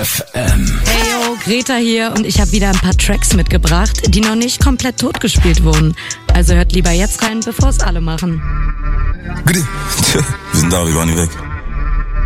FM. Hey yo, Greta hier und ich habe wieder ein paar Tracks mitgebracht, die noch nicht komplett totgespielt wurden. Also hört lieber jetzt rein, bevor es alle machen. Wir sind da, wir waren nie weg.